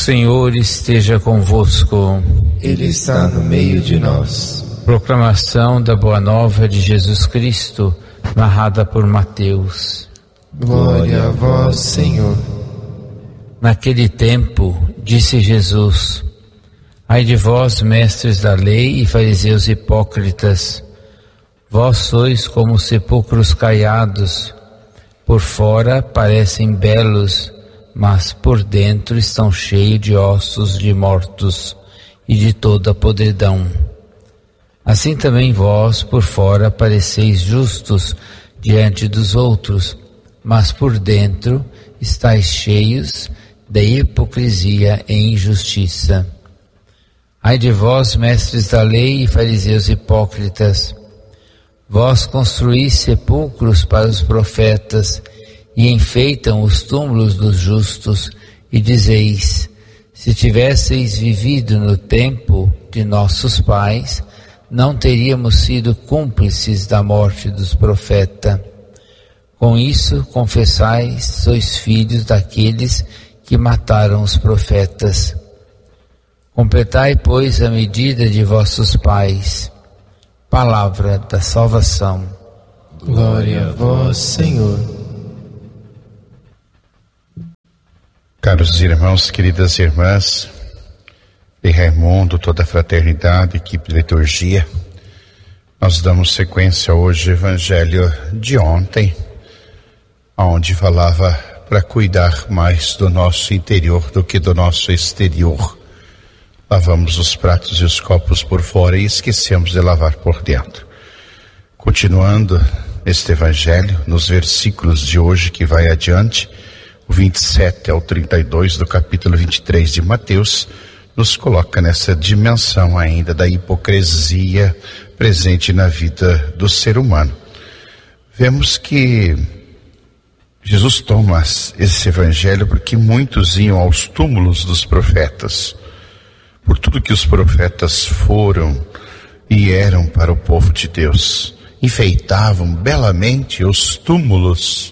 Senhor esteja convosco. Ele está no meio de nós. Proclamação da Boa Nova de Jesus Cristo, narrada por Mateus. Glória a vós, Senhor. Naquele tempo, disse Jesus: Ai de vós, mestres da lei e fariseus hipócritas, vós sois como sepulcros caiados, por fora parecem belos, mas por dentro estão cheios de ossos de mortos e de toda podridão. Assim também vós, por fora, pareceis justos diante dos outros, mas por dentro estáis cheios de hipocrisia e injustiça. Ai de vós, mestres da lei e fariseus hipócritas, vós construís sepulcros para os profetas e enfeitam os túmulos dos justos, e dizeis: se tivesseis vivido no tempo de nossos pais, não teríamos sido cúmplices da morte dos profetas. Com isso confessais, sois filhos daqueles que mataram os profetas. Completai, pois, a medida de vossos pais. Palavra da salvação. Glória a vós, Senhor. Caros irmãos, queridas irmãs, de Raimundo, toda a fraternidade, equipe de liturgia, nós damos sequência hoje ao Evangelho de ontem, onde falava para cuidar mais do nosso interior do que do nosso exterior. Lavamos os pratos e os copos por fora e esquecemos de lavar por dentro. Continuando este Evangelho, nos versículos de hoje que vai adiante, o 27 ao 32 do capítulo 23 de Mateus, nos coloca nessa dimensão ainda da hipocrisia presente na vida do ser humano. Vemos que Jesus toma esse evangelho porque muitos iam aos túmulos dos profetas, por tudo que os profetas foram e eram para o povo de Deus. Enfeitavam belamente os túmulos.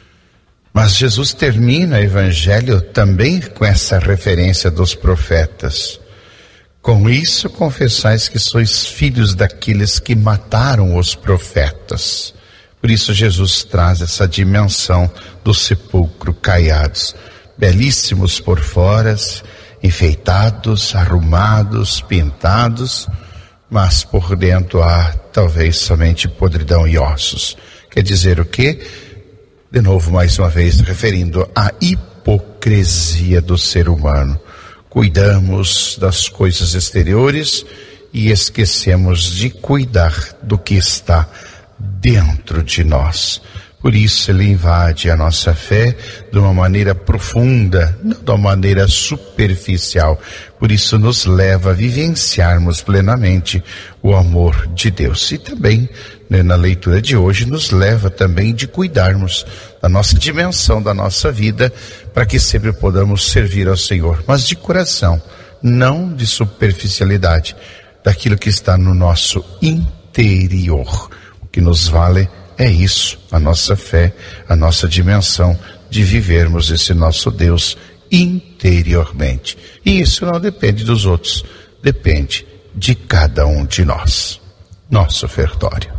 Mas Jesus termina o evangelho também com essa referência dos profetas. Com isso confessais que sois filhos daqueles que mataram os profetas. Por isso Jesus traz essa dimensão do sepulcro caiados, belíssimos por fora, enfeitados, arrumados, pintados, mas por dentro há talvez somente podridão e ossos. Quer dizer o quê? De novo, mais uma vez, referindo à hipocrisia do ser humano. Cuidamos das coisas exteriores e esquecemos de cuidar do que está dentro de nós. Por isso ele invade a nossa fé de uma maneira profunda, não de uma maneira superficial. Por isso nos leva a vivenciarmos plenamente o amor de Deus. E também, na leitura de hoje, nos leva também de cuidarmos da nossa dimensão, da nossa vida, para que sempre podamos servir ao Senhor, mas de coração, não de superficialidade, daquilo que está no nosso interior. O que nos vale é isso, a nossa fé, a nossa dimensão de vivermos esse nosso Deus interiormente. E isso não depende dos outros, depende de cada um de nós. Nosso ofertório.